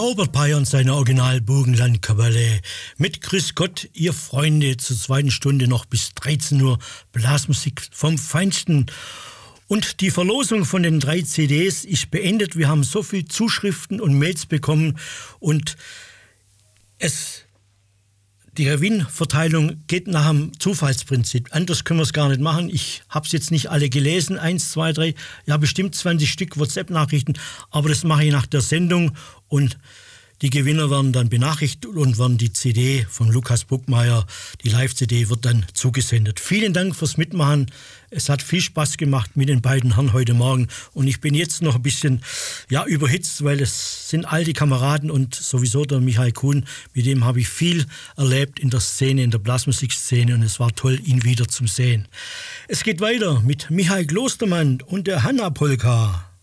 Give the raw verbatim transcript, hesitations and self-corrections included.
Robert Peyer und seine Original-Burgenland-Kapelle. Mit Grüß Gott, ihr Freunde, zur zweiten Stunde noch bis dreizehn Uhr Blasmusik vom Feinsten. Und die Verlosung von den drei C Ds ist beendet. Wir haben so viele Zuschriften und Mails bekommen und es... Die Gewinnverteilung geht nach dem Zufallsprinzip. Anders können wir es gar nicht machen. Ich habe es jetzt nicht alle gelesen. Eins, zwei, drei, ja bestimmt zwanzig Stück WhatsApp-Nachrichten. Aber das mache ich nach der Sendung. Und die Gewinner werden dann benachrichtigt und werden die C D von Lukas Buckmeier, die Live-C D, wird dann zugesendet. Vielen Dank fürs Mitmachen. Es hat viel Spaß gemacht mit den beiden Herren heute Morgen. Und ich bin jetzt noch ein bisschen ja, überhitzt, weil es sind all die Kameraden und sowieso der Michael Kuhn. Mit dem habe ich viel erlebt in der Szene, in der Blasmusikszene. Und es war toll, ihn wieder zu sehen. Es geht weiter mit Michael Klostermann und der Hanna Polka.